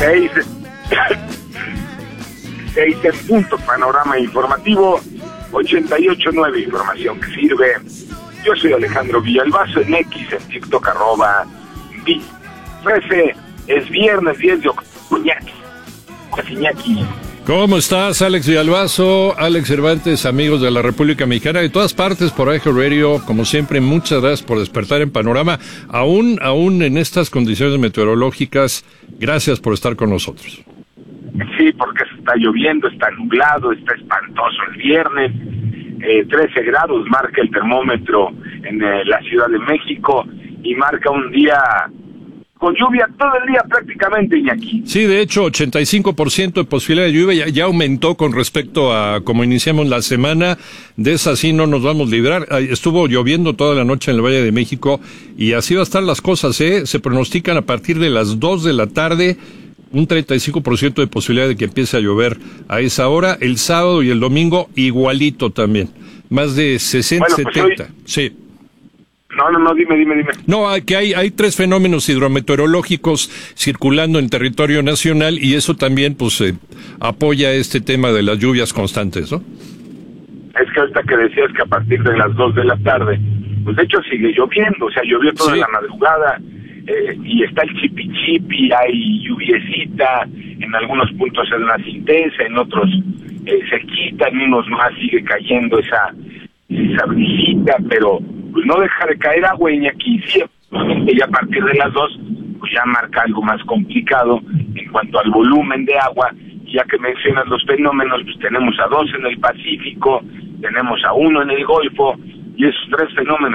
6 en punto, panorama informativo 88.9, información que sirve. Yo soy Alejandro Villalbazo en X, en TikTok, @13, es viernes 10 de octubre. Iñaki. ¿Cómo estás, Alex Villalbazo, Alex Cervantes, amigos de la República Mexicana, de todas partes por Eje Radio? Como siempre, muchas gracias por despertar en Panorama, aún en estas condiciones meteorológicas. Gracias por estar con nosotros. Sí, porque está lloviendo, está nublado, está espantoso el viernes. 13 grados marca el termómetro en la Ciudad de México y marca un día con lluvia todo el día prácticamente, Iñaki. Sí, de hecho, 85% de posibilidad de lluvia ya aumentó con respecto a como iniciamos la semana. De esa sí no nos vamos a librar. Estuvo lloviendo toda la noche en el Valle de México y así va a estar las cosas, ¿eh? Se pronostican a partir de las 2 de la tarde un 35% de posibilidad de que empiece a llover a esa hora. El sábado y el domingo igualito también. Más de 60, bueno, pues 70. Hoy... Sí. No, dime. No, que hay 3 fenómenos hidrometeorológicos circulando en territorio nacional y eso también pues apoya este tema de las lluvias constantes, ¿no? Es que ahorita que decías que a partir de las 2 de la tarde, pues de hecho sigue lloviendo, o sea, llovió toda la madrugada y está el chipi, hay lluviecita, en algunos puntos es más intensa, en otros se quita, en unos más sigue cayendo esa brisita, pero pues no deja de caer agua, y aquí sí, ya a partir de las 2, pues ya marca algo más complicado en cuanto al volumen de agua. Ya que mencionas los fenómenos, pues tenemos a 2 en el Pacífico, tenemos a 1 en el Golfo, y esos 3 fenómenos